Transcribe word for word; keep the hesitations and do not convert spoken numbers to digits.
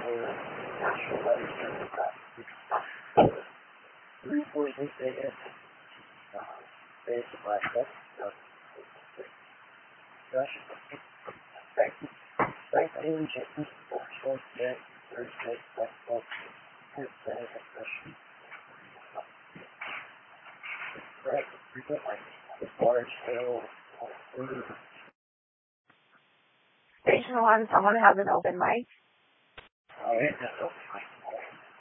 natural letters to the top. Three forty A M. Base of black stuff. Gosh. Back. Back daily check. Four check. Third check. Back box. Hit that expression. Right. Repeat like large scale. Station one, someone has an open mic. Alright, that's open mic.